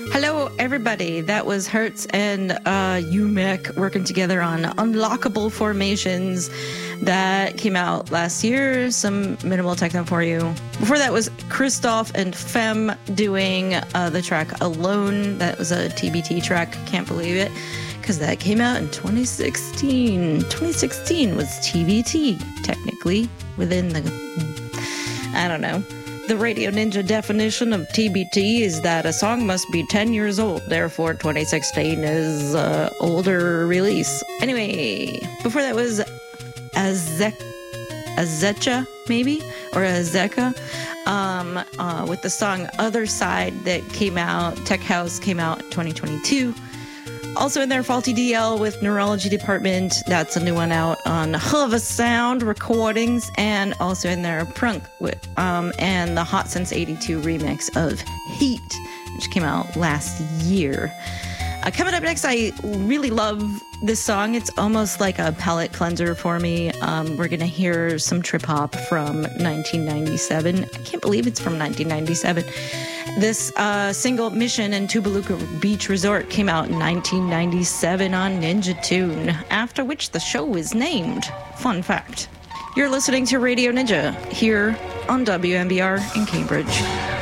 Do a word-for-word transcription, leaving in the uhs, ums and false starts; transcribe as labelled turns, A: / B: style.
A: Hello, everybody. That was Hertz and uh, U M E C working together on Unlockable Formations that came out last year. Some minimal techno for you. Before that was Christoph and Femme doing uh, the track Alone. That was a T B T track. Can't believe it, because that came out in twenty sixteen. twenty sixteen was T B T, technically, within the... I don't know. The Radio Ninja definition of T B T is that a song must be ten years old. Therefore, twenty sixteen is uh, older release. Anyway, before that was Azek, Azecha, maybe? Or Azeka, um, uh, with the song Other Side that came out. Tech House came out in twenty twenty-two. Also in there, Faulty D L with Neurology Department. That's a new one out on Hover Sound Recordings. And also in there, Prunk with, um, and the Hot Sense eighty-two remix of Heat, which came out last year. Uh, coming up next, I really love this song. It's almost like a palate cleanser for me. Um, we're going to hear some trip hop from nineteen ninety-seven. I can't believe it's from nineteen ninety-seven. This uh, single, Mission in Tubaluka Beach Resort, came out in nineteen ninety-seven on Ninja Tune, after which the show is named. Fun fact. You're listening to Radio Ninja here on W M B R in Cambridge.